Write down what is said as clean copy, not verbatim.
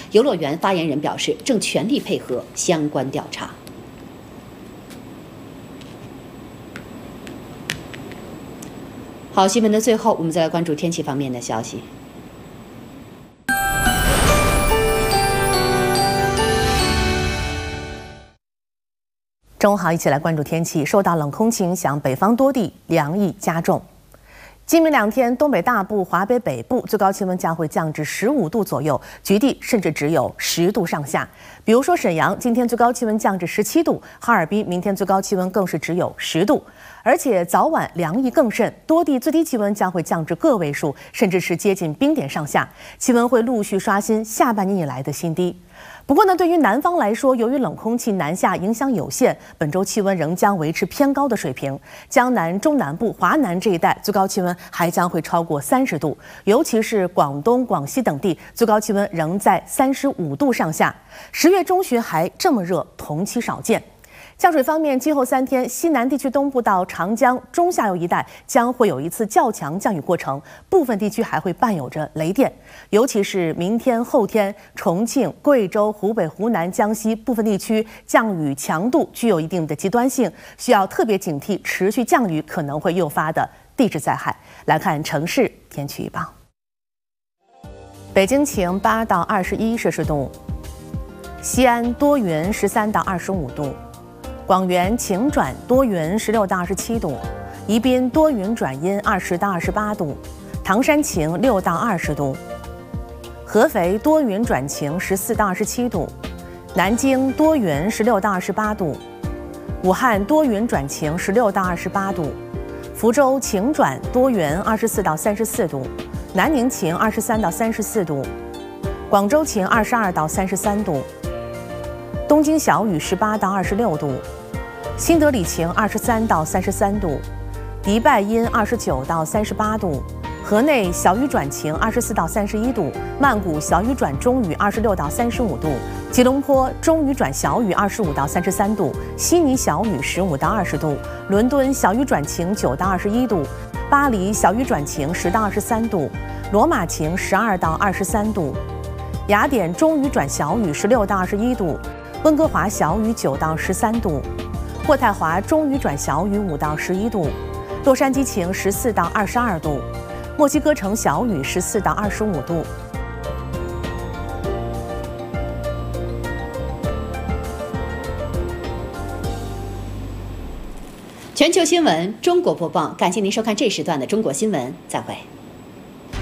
游乐园发言人表示，正全力配合相关调查。好，新闻的最后，我们再来关注天气方面的消息。 中午好，一起来关注天气。受到冷空气影响，北方多地凉意加重。今明2天，东北大部、华北北部最高气温将会降至15度左右，局地甚至只有10度上下。比如说沈阳，今天最高气温降至17度；哈尔滨明天最高气温更是只有10度，而且早晚凉意更甚，多地最低气温将会降至个位数，甚至是接近冰点上下，气温会陆续刷新下半年以来的新低。不过呢，对于南方来说，由于冷空气南下影响有限，本周气温仍将维持偏高的水平。江南、中南部、华南这一带最高气温还将会超过30度，尤其是广东、广西等地最高气温仍在35度上下。10月中旬还这么热，同期少见。降水方面，今后3天，西南地区东部到长江中下游一带将会有一次较强降雨过程，部分地区还会伴有着雷电。尤其是明天、后天，重庆、贵州、湖北、湖南、江西部分地区降雨强度具有一定的极端性，需要特别警惕持续降雨可能会诱发的地质灾害。来看城市天气预报：北京晴8到21摄氏度，西安多云13到25度。广元晴转多云16到27度，宜宾多云转阴20到28度，唐山晴6到20度，合肥多云转晴14到27度，南京多云16到28度，武汉多云转晴16到28度，福州晴转多云24到34度，南宁晴23到34度，广州晴22到33度，东京小雨18到26度。新德里晴23到33度，迪拜阴29到38度，河内小雨转晴24到31度，曼谷小雨转中雨26到35度，吉隆坡中雨转小雨25到33度，悉尼小雨15到20度，伦敦小雨转晴9到21度，巴黎小雨转晴10到23度，罗马晴12到23度，雅典中雨转小雨16到21度，温哥华小雨9到13度。渥太华中雨转小雨5到11度，洛杉矶晴14到22度，墨西哥城小雨14到25度。 全球新闻中国播报，感谢您收看这时段的中国新闻，再会。